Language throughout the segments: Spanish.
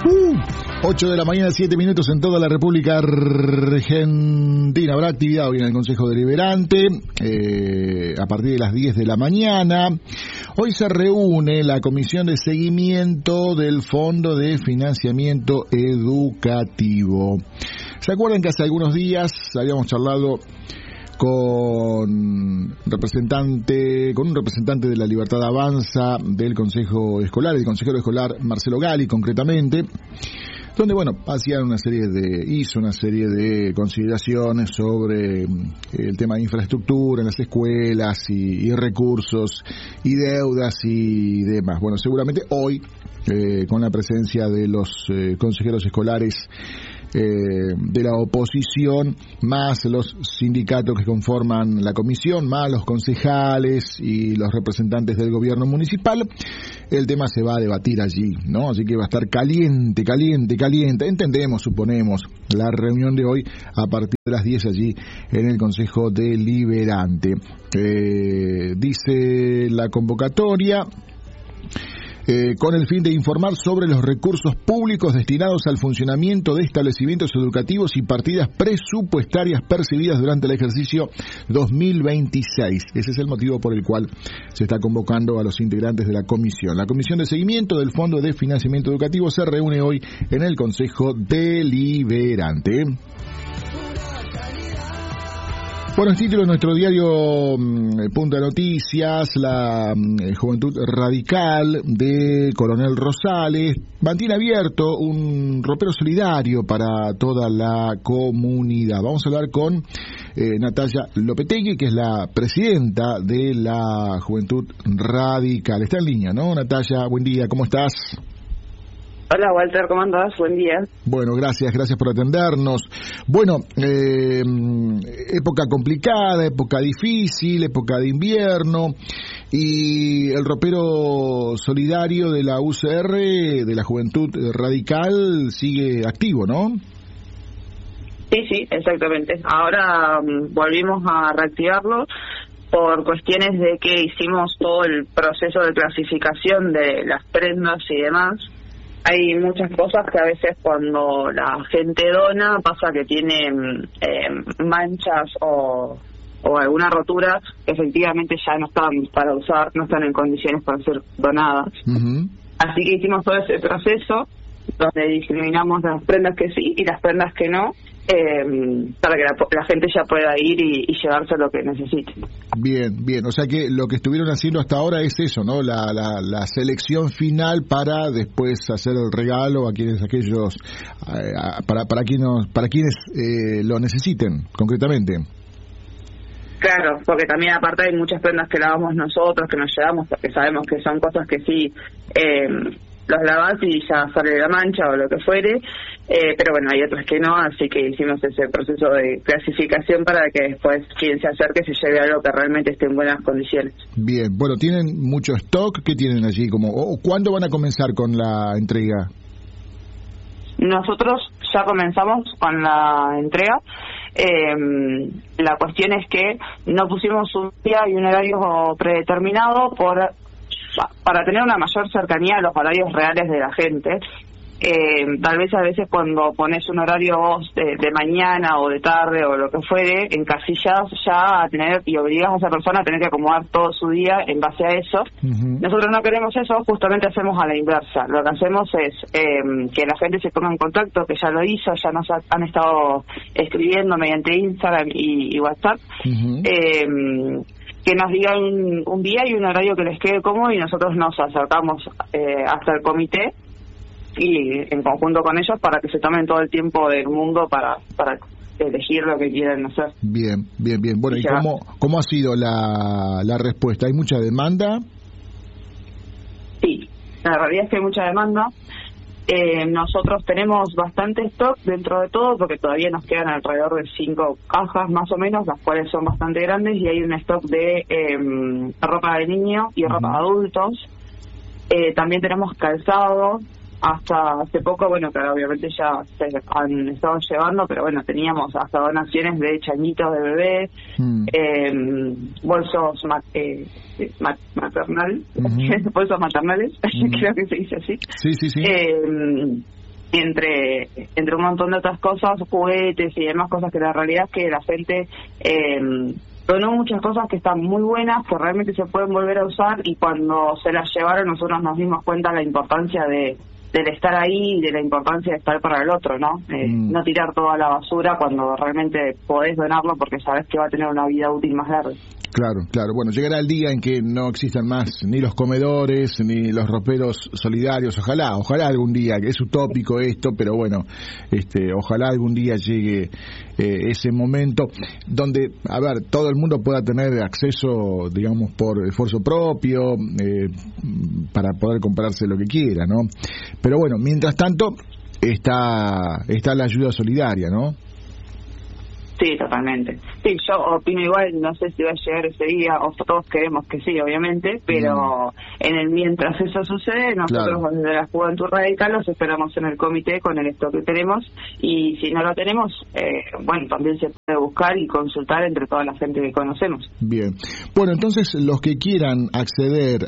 8 de la mañana, 7 minutos en toda la República Argentina. Habrá actividad hoy en el Consejo Deliberante a partir de las 10 de la mañana. Hoy se reúne la Comisión de Seguimiento del Fondo de Financiamiento Educativo. ¿Se acuerdan que hace algunos días habíamos charlado con un representante de la Libertad Avanza del Consejo Escolar, el consejero escolar Marcelo Gali concretamente, donde hizo una serie de consideraciones sobre el tema de infraestructura en las escuelas y recursos y deudas y demás. Bueno, seguramente hoy, con la presencia de los consejeros escolares de la oposición, más los sindicatos que conforman la comisión, más los concejales y los representantes del gobierno municipal, el tema se va a debatir allí, ¿no? Así que va a estar caliente. Entendemos, suponemos, la reunión de hoy a partir de las 10 allí en el Consejo Deliberante. Dice la convocatoria: con el fin de informar sobre los recursos públicos destinados al funcionamiento de establecimientos educativos y partidas presupuestarias percibidas durante el ejercicio 2026. Ese es el motivo por el cual se está convocando a los integrantes de la comisión. La Comisión de Seguimiento del Fondo de Financiamiento Educativo se reúne hoy en el Consejo Deliberante. Bueno, el título de nuestro diario Punta de Noticias: la Juventud Radical de Coronel Rosales mantiene abierto un ropero solidario para toda la comunidad. Vamos a hablar con Natalia Lopetegui, que es la presidenta de la Juventud Radical. Está en línea, ¿no? Natalia, buen día, ¿cómo estás? Hola Walter, ¿cómo andás? Buen día. Bueno, gracias por atendernos. Bueno, época complicada, época difícil, época de invierno, y el ropero solidario de la UCR, de la Juventud Radical, sigue activo, ¿no? Sí, exactamente. Ahora volvimos a reactivarlo por cuestiones de que hicimos todo el proceso de clasificación de las prendas y demás. Hay muchas cosas que a veces cuando la gente dona pasa que tienen manchas o alguna rotura que efectivamente ya no están para usar, no están en condiciones para ser donadas. Uh-huh. Así que hicimos todo ese proceso donde discriminamos las prendas que sí y las prendas que no, para que la gente ya pueda ir y llevarse lo que necesite. Bien, o sea que lo que estuvieron haciendo hasta ahora es eso, ¿no? La selección final para después hacer el regalo a aquellos para quienes lo necesiten concretamente. Claro, porque también aparte hay muchas prendas que lavamos nosotros, que nos llevamos, porque sabemos que son cosas que sí los lavas y ya sale la mancha o lo que fuere, pero bueno, hay otras que no, así que hicimos ese proceso de clasificación para que después quien se acerque se lleve algo que realmente esté en buenas condiciones. Bien, bueno, ¿tienen mucho stock? ¿Qué tienen allí? ¿Cuándo van a comenzar con la entrega? Nosotros ya comenzamos con la entrega. La cuestión es que no pusimos un día y un horario predeterminado para tener una mayor cercanía a los horarios reales de la gente. Tal vez a veces cuando pones un horario vos de mañana o de tarde o lo que fuere, encasillas ya a tener y obligas a esa persona a tener que acomodar todo su día en base a eso. Uh-huh. Nosotros no queremos eso, justamente hacemos a la inversa. Lo que hacemos es que la gente se ponga en contacto, que ya lo hizo, ya nos han estado escribiendo mediante Instagram y WhatsApp. Uh-huh. Que nos digan un día y un horario que les quede cómodo y nosotros nos acercamos hasta el comité y en conjunto con ellos para que se tomen todo el tiempo del mundo para elegir lo que quieren hacer. Bien. Bueno, ¿y cómo ha sido la respuesta? ¿Hay mucha demanda? Sí, la realidad es que hay mucha demanda. Nosotros tenemos bastante stock dentro de todo porque todavía nos quedan alrededor de 5 cajas más o menos, las cuales son bastante grandes, y hay un stock de ropa de niño y ropa de adultos. También tenemos calzado. Hasta hace poco, bueno, que obviamente ya se han estado llevando, pero bueno, teníamos hasta donaciones de chañitos de bebé, bolsos maternales, bolsos maternales, creo que se dice así. Sí. entre un montón de otras cosas, juguetes y demás cosas, que la realidad es que la gente donó muchas cosas que están muy buenas, que realmente se pueden volver a usar, y cuando se las llevaron nosotros nos dimos cuenta de la importancia del estar ahí y de la importancia de estar para el otro, ¿no? No tirar toda la basura cuando realmente podés donarlo porque sabés que va a tener una vida útil más larga. Claro. Bueno, llegará el día en que no existan más ni los comedores ni los roperos solidarios. Ojalá algún día, que es utópico esto, pero bueno, ojalá algún día llegue ese momento donde, a ver, todo el mundo pueda tener acceso, digamos, por esfuerzo propio, para poder comprarse lo que quiera, ¿no? Pero bueno, mientras tanto está la ayuda solidaria, ¿no? Sí, totalmente. Sí, yo opino igual, no sé si va a llegar ese día, o todos queremos que sí, obviamente, pero mientras eso sucede, nosotros desde la Juventud Radical los esperamos en el comité con el stock que tenemos, y si no lo tenemos, bueno, también se puede buscar y consultar entre toda la gente que conocemos. Bien. Bueno, entonces los que quieran acceder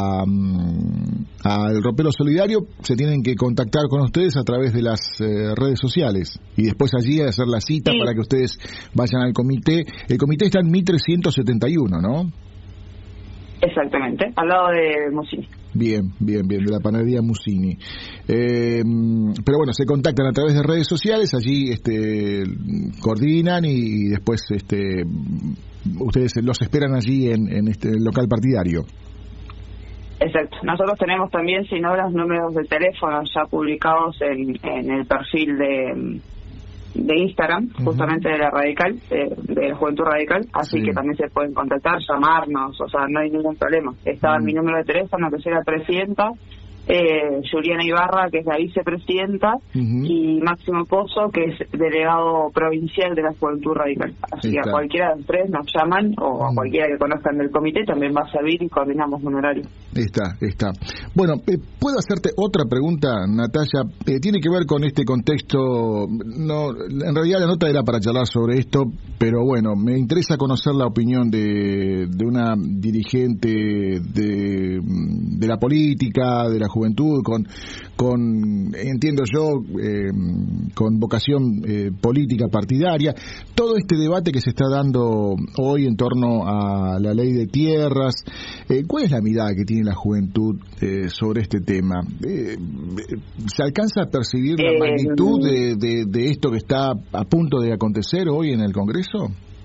al ropero solidario se tienen que contactar con ustedes a través de las redes sociales, y después allí hacer la cita para que ustedes vayan al comité. El comité está en 1371, ¿no? Exactamente, al lado de Musini. Bien, de la panadería Musini. Pero bueno, se contactan a través de redes sociales, allí coordinan y después ustedes los esperan allí en este local partidario. Exacto. Nosotros tenemos también, si no, los números de teléfono ya publicados en el perfil de Instagram, justamente de la Radical, de la Juventud Radical, así que también se pueden contactar, llamarnos, o sea, no hay ningún problema. Estaba mi número de teléfono, que será 300, Juliana Ibarra, que es la vicepresidenta, y Máximo Pozo, que es delegado provincial de la Juventud Radical. Así que a cualquiera de los tres nos llaman, o a cualquiera que conozcan del comité también va a servir, y coordinamos un horario. Está. Bueno, ¿puedo hacerte otra pregunta, Natalia? Tiene que ver con este contexto. No, en realidad la nota era para charlar sobre esto, pero bueno, me interesa conocer la opinión de una dirigente de la política, de la juventud, con entiendo yo, con vocación política partidaria. Todo este debate que se está dando hoy en torno a la ley de tierras, ¿cuál es la mirada que tiene la juventud sobre este tema? ¿Se alcanza a percibir la magnitud de esto que está a punto de acontecer hoy en el Congreso?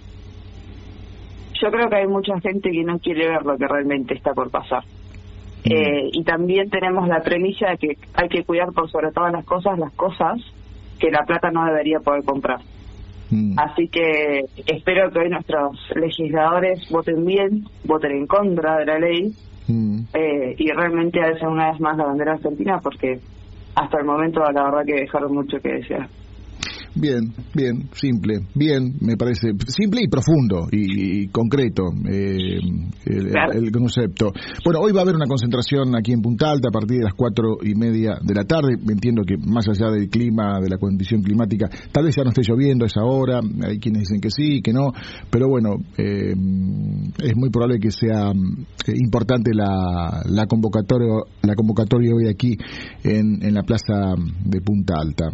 Yo creo que hay mucha gente que no quiere ver lo que realmente está por pasar. Y también tenemos la premisa de que hay que cuidar por sobre todas las cosas que la plata no debería poder comprar. Así que espero que hoy nuestros legisladores voten bien, voten en contra de la ley, y realmente alcen una vez más la bandera argentina, porque hasta el momento la verdad que dejaron mucho que desear. Bien, simple, me parece simple y profundo y concreto el concepto. Bueno, hoy va a haber una concentración aquí en Punta Alta a partir de las 4:30 de la tarde. Entiendo que más allá del clima, de la condición climática, tal vez ya no esté lloviendo a esa hora. Hay quienes dicen que sí, que no, pero bueno, es muy probable que sea importante la convocatoria hoy aquí en la plaza de Punta Alta.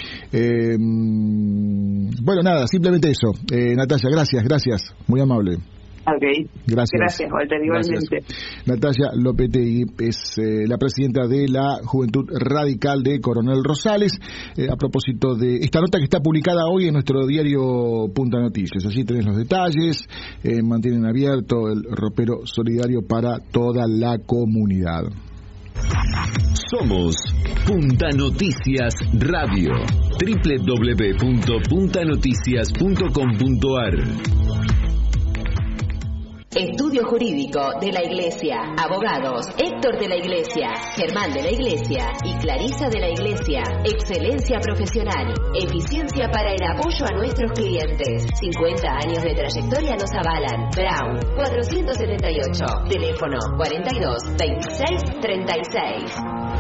Bueno, nada, simplemente eso. Natalia, gracias, muy amable. Ok, gracias Walter, igualmente. Natalia Lopetegui es la presidenta de la Juventud Radical de Coronel Rosales, a propósito de esta nota que está publicada hoy en nuestro diario Punta Noticias. Allí tenés los detalles, mantienen abierto el ropero solidario para toda la comunidad. Somos Punta Noticias Radio, www.puntanoticias.com.ar. Estudio Jurídico de la Iglesia. Abogados Héctor de la Iglesia, Germán de la Iglesia y Clarisa de la Iglesia. Excelencia profesional. Eficiencia para el apoyo a nuestros clientes. 50 años de trayectoria nos avalan. Brown 478. Teléfono 42 26 36.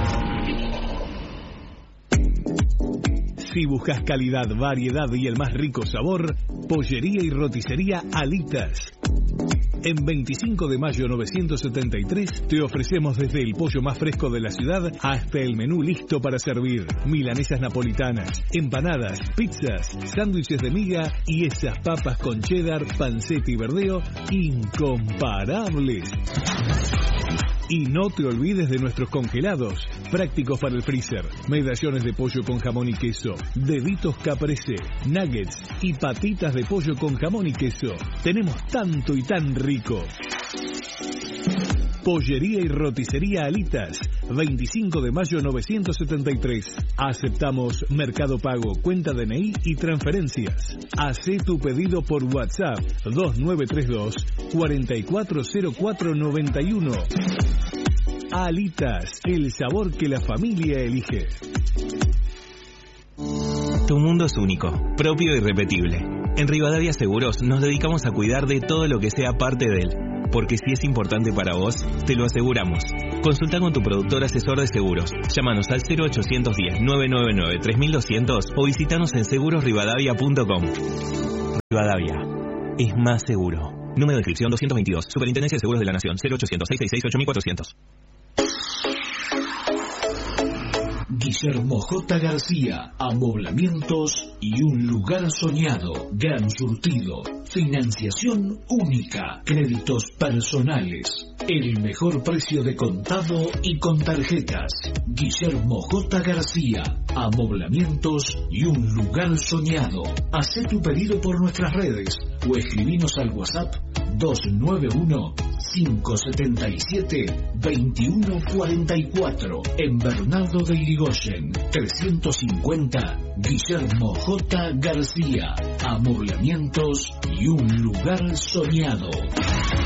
Si buscas calidad, variedad y el más rico sabor, Pollería y Roticería Alitas. En 25 de mayo 973 te ofrecemos desde el pollo más fresco de la ciudad hasta el menú listo para servir. Milanesas napolitanas, empanadas, pizzas, sándwiches de miga y esas papas con cheddar, panceta y verdeo incomparables. Y no te olvides de nuestros congelados, prácticos para el freezer, medallones de pollo con jamón y queso, deditos caprese, nuggets y patitas de pollo con jamón y queso. Tenemos tanto y tan rico. Pollería y roticería Alitas, 25 de mayo 973. Aceptamos Mercado Pago, cuenta DNI y transferencias. Hacé tu pedido por WhatsApp 2932-440491. Alitas, el sabor que la familia elige. Tu mundo es único, propio y irrepetible. En Rivadavia Seguros nos dedicamos a cuidar de todo lo que sea parte de él. Porque si es importante para vos, te lo aseguramos. Consulta con tu productor asesor de seguros. Llámanos al 0810-999-3200 o visítanos en segurosrivadavia.com. Rivadavia, es más seguro. Número de inscripción 222. Superintendencia de Seguros de la Nación. 0800-666-8400. Guillermo J. García, amoblamientos y un lugar soñado, gran surtido, financiación única, créditos personales, el mejor precio de contado y con tarjetas. Guillermo J. García, amoblamientos y un lugar soñado. Hacé tu pedido por nuestras redes o escribinos al WhatsApp 291-577-2144 en Bernardo de Irigoyen 350. Guillermo J. García, amoblamientos y un lugar soñado.